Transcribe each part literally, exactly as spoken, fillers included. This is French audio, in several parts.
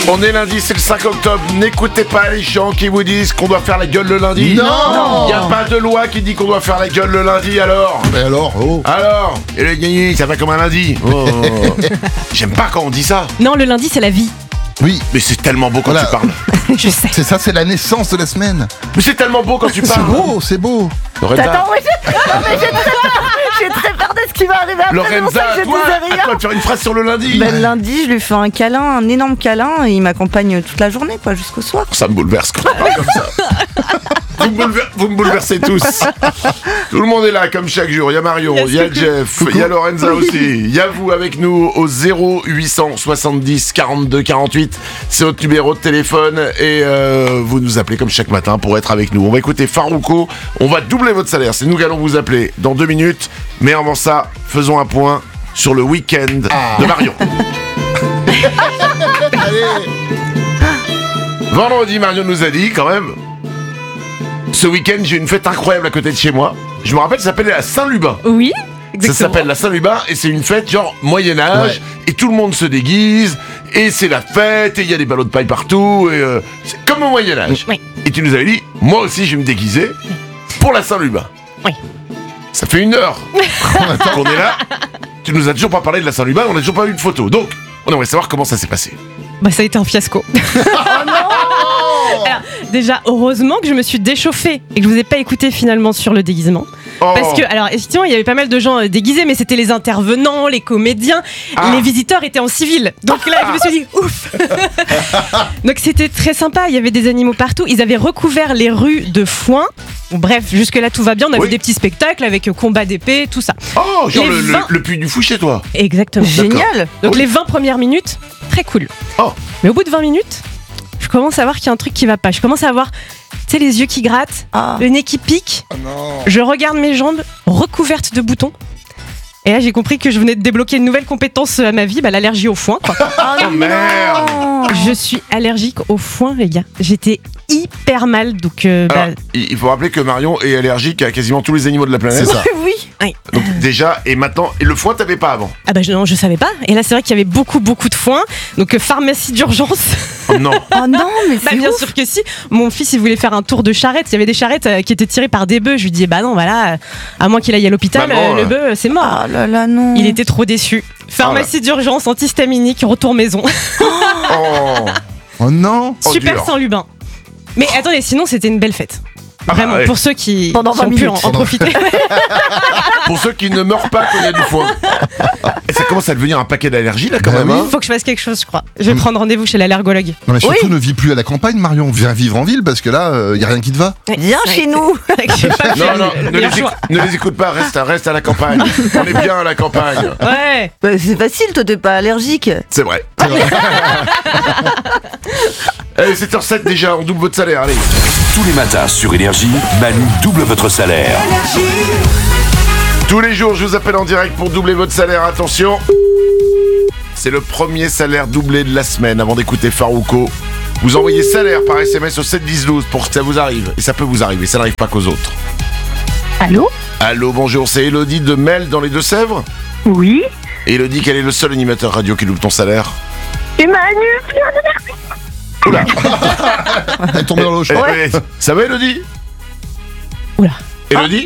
On est lundi, c'est le cinq octobre. N'écoutez pas les gens qui vous disent qu'on doit faire la gueule le lundi. Non. Il n'y a pas de loi qui dit qu'on doit faire la gueule le lundi, alors. Mais alors, oh. Alors Et le gagné, ça va comme un lundi. Oh. J'aime pas quand on dit ça. Non, le lundi, c'est la vie. Oui, Mais c'est tellement beau quand Voilà. tu parles. Je sais. c'est ça, c'est la naissance de la semaine. Mais c'est tellement beau quand tu C'est parles. beau, c'est beau. Lorenza, Attends, oui, j'ai... Non, mais j'ai très peur. J'ai très peur de ce qui va arriver après. C'est pour ça Lorenza, que je toi, disais à rien. toi de faire une phrase sur le lundi. Ben, le lundi, je lui fais un câlin, un énorme câlin, et il m'accompagne toute la journée, quoi, jusqu'au soir. Ça me bouleverse quand on parle comme ça. Vous me, boulever- vous me bouleversez tous. Tout le monde est là comme chaque jour. Il y a Marion, il y a Jeff, il y a Lorenza aussi. Il y a vous avec nous au zéro huit cent soixante-dix quarante-deux quarante-huit. C'est notre numéro de téléphone et euh, vous nous appelez comme chaque matin pour être avec nous. On va écouter Farouko. On va doubler votre salaire. C'est nous qui allons vous appeler dans deux minutes. Mais avant ça, faisons un point sur le week-end de Marion. Allez. Vendredi, Marion nous a dit quand même. Ce week-end, j'ai une fête incroyable à côté de chez moi. Je me rappelle, ça s'appelait la Saint-Lubin. Oui, Ça exactement. s'appelle la Saint-Lubin et c'est une fête genre Moyen-Âge Ouais. et tout le monde se déguise et c'est la fête et il y a des ballots de paille partout et euh, c'est comme au Moyen-Âge. Oui. Et tu nous avais dit, moi aussi je vais me déguiser pour la Saint-Lubin. Oui. Ça fait une heure qu'on est là. Tu nous as toujours pas parlé de la Saint-Lubin, on n'a toujours pas eu de photo. Donc, on aimerait savoir comment ça s'est passé. Bah, ça a été un fiasco. Alors, déjà, heureusement que je me suis déchauffée et que je vous ai pas écouté finalement sur le déguisement. Oh. Parce que, alors, effectivement, il y avait pas mal de gens euh, déguisés, mais c'était les intervenants, les comédiens. Ah. Les visiteurs étaient en civil. Donc là, je me suis dit, ouf. Donc c'était très sympa. Il y avait des animaux partout. Ils avaient recouvert les rues de foin. Bon, bref, jusque-là, tout va bien. On avait Oui. des petits spectacles avec euh, combat d'épée, tout ça. Oh, genre Les le, le, vingt- le puits du fou chez toi. Exactement. Génial. Donc Oui. les vingt premières minutes, très cool. Oh. Mais au bout de vingt minutes, je commence à voir qu'il y a un truc qui va pas. Je commence à avoir, tu sais, les yeux qui grattent, Ah. le nez qui pique. Oh non. Je regarde mes jambes recouvertes de boutons. Et là, j'ai compris que je venais de débloquer une nouvelle compétence à ma vie, bah, l'allergie au foin, quoi. Oh merde. Je suis allergique au foin, les gars. J'étais hyper mal, donc euh, bah, Alors, il il faut rappeler que Marion est allergique à quasiment tous les animaux de la planète. C'est ça. Oui. Donc déjà, et maintenant, et le foin t'avais pas avant. ah bah je, non, je savais pas. Et là, c'est vrai qu'il y avait beaucoup, beaucoup de foin. Donc euh, pharmacie d'urgence. Oh non. Oh non, mais Bah c'est bien ouf. sûr que si. Mon fils, il voulait faire un tour de charrette. Il y avait des charrettes euh, qui étaient tirées par des bœufs. Je lui dis, bah non, voilà, euh, à moins qu'il aille à l'hôpital, Maman, euh, le euh. bœuf, euh, c'est mort. Ah là là, non. Il était trop déçu. Pharmacie d'urgence, antihistaminique, retour maison. Oh. Oh non. Oh, Super dur. sans Lubin. Mais attendez, sinon c'était une belle fête. Ah bah Vraiment, ouais. pour ceux qui, Pendant qui vingt ont pu en, minutes. en profiter. Pour ceux qui ne meurent pas quand il y a du foin. Et ça commence à devenir un paquet d'allergies là quand Bah même. oui. hein. Il faut que je fasse quelque chose, je crois. Je vais prendre rendez-vous chez l'allergologue. Non mais surtout Oui. ne vis plus à la campagne, Marion. Viens vivre en ville parce que là, il y a rien qui te va. Viens chez nous. J'ai pas Non, fait non, le ne meilleur les, choix. écoute, ne les écoute pas, reste, reste à la campagne. On est bien à la campagne. Ouais. Bah, c'est facile, toi t'es pas allergique. C'est vrai. Allez, sept heures sept déjà, on double votre salaire, allez. Tous les matins sur Énergie, Manu double votre salaire. Tous les jours, je vous appelle en direct pour doubler votre salaire. Attention, c'est le premier salaire doublé de la semaine. Avant d'écouter Farouko, vous envoyez salaire par S M S au sept dix douze pour que ça vous arrive. Et ça peut vous arriver, ça n'arrive pas qu'aux autres. Allô? Allô, bonjour, c'est Elodie de Mel dans les Deux-Sèvres. Oui? Et Elodie, quel est le seul animateur radio qui double ton salaire? Et Manu? Oula, Elle est tombée dans l'eau. je Eh, crois. eh, ça va Elodie? Oula. Elodie?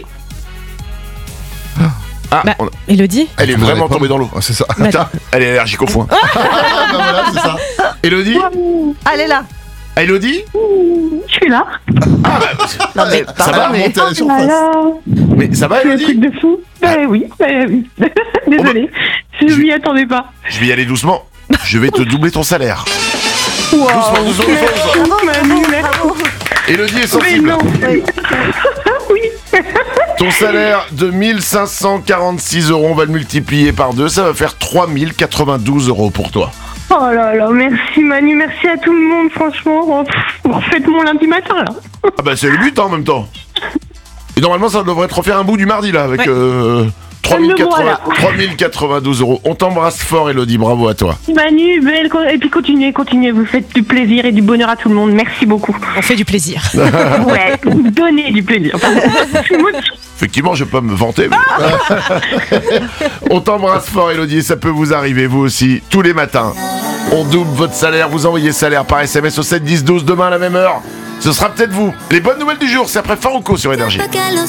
Ah, Bah, on- Elodie? elle est Tu nous vraiment avais pas- tombée dans l'eau. Ouais, c'est ça. Bah, Putain, elle est allergique au foin. Ah, bah voilà, c'est ça. Elodie? Allez là. Ah, Elodie? Je suis là. Ah, bah, Non mais ça Elle va, a mais... remonté à la surface. Voilà. mais ça va C'est un Elodie? truc de fou. Ben oui, ben oui. Désolée. Je Je- m'y attendais pas. Je vais y aller doucement. Je vais te doubler ton salaire. Wow. Doucement, doucement, doucement. Bravo, Manu, bravo, merci. bravo. Elodie est Mais sensible. non. Oui. Oui. Ton salaire de mille cinq cent quarante-six euros, on va le multiplier par deux, ça va faire trois mille quatre-vingt-douze euros pour toi. Oh là là, merci Manu, merci à tout le monde, franchement. Oh, pff, vous refaites mon lundi matin là. Ah bah c'est le but hein, en même temps. Et normalement ça devrait te refaire un bout du mardi là avec Ouais. euh, trois mille quatre-vingts Voilà. trois mille quatre-vingt-douze euros. On t'embrasse fort Elodie, bravo à toi. Manu, belle, co- et puis continuez, continuez, vous faites du plaisir et du bonheur à tout le monde. Merci beaucoup. On fait du plaisir. Ouais, vous donnez du plaisir. Pardon. Effectivement je peux pas me vanter mais... On t'embrasse fort Elodie et ça peut vous arriver vous aussi tous les matins. On double votre salaire, vous envoyez salaire par S M S au sept dix douze. Demain à la même heure, ce sera peut-être vous. Les bonnes nouvelles du jour, c'est après Farouko sur Énergie.